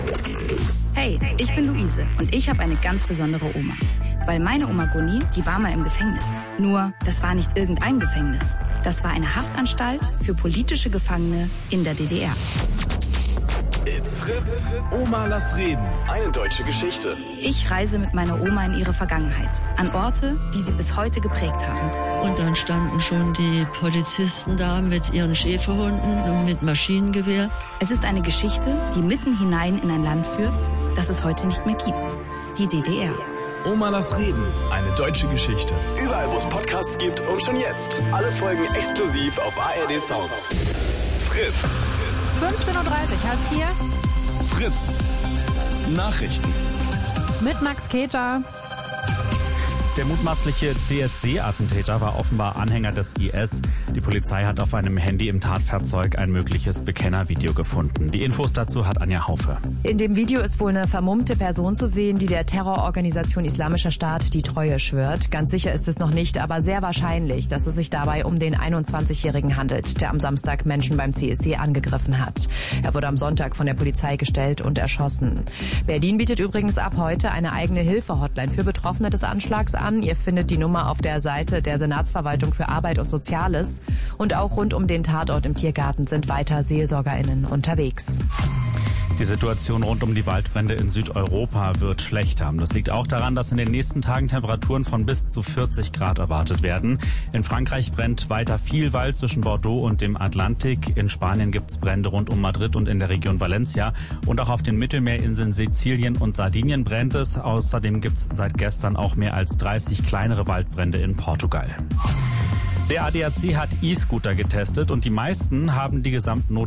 Hey, ich bin Luise und ich habe eine ganz besondere Oma. Weil meine Oma Gunni, die war mal im Gefängnis. Nur, das war nicht irgendein Gefängnis. Das war eine Haftanstalt für politische Gefangene in der DDR. It's Fritz. Oma, lass reden. Eine deutsche Geschichte. Ich reise mit meiner Oma in ihre Vergangenheit. An Orte, die sie bis heute geprägt haben. Und dann standen schon die Polizisten da mit ihren Schäferhunden und mit Maschinengewehr. Es ist eine Geschichte, die mitten hinein in ein Land führt, das es heute nicht mehr gibt. Die DDR. Oma, lass reden. Eine deutsche Geschichte. Überall, wo es Podcasts gibt und schon jetzt. Alle Folgen exklusiv auf ARD Sounds. Fritz. 15.30 Uhr, Hartz IV. Fritz. Nachrichten. Mit Max Keter. Der mutmaßliche CSD-Attentäter war offenbar Anhänger des IS. Die Polizei hat auf einem Handy im Tatfahrzeug ein mögliches Bekennervideo gefunden. Die Infos dazu hat Anja Haufe. In dem Video ist wohl eine vermummte Person zu sehen, die der Terrororganisation Islamischer Staat die Treue schwört. Ganz sicher ist es noch nicht, aber sehr wahrscheinlich, dass es sich dabei um den 21-Jährigen handelt, der am Samstag Menschen beim CSD angegriffen hat. Er wurde am Sonntag von der Polizei gestellt und erschossen. Berlin bietet übrigens ab heute eine eigene Hilfe-Hotline für Betroffene des Anschlags an. Ihr findet die Nummer auf der Seite der Senatsverwaltung für Arbeit und Soziales. Und auch rund um den Tatort im Tiergarten sind weiter SeelsorgerInnen unterwegs. Die Situation rund um die Waldbrände in Südeuropa wird schlechter. Das liegt auch daran, dass in den nächsten Tagen Temperaturen von bis zu 40 Grad erwartet werden. In Frankreich brennt weiter viel Wald zwischen Bordeaux und dem Atlantik. In Spanien gibt es Brände rund um Madrid und in der Region Valencia. Und auch auf den Mittelmeerinseln Sizilien und Sardinien brennt es. Außerdem gibt es seit gestern auch mehr als 30 kleinere Waldbrände in Portugal. Der ADAC hat E-Scooter getestet und die meisten haben die Gesamtnote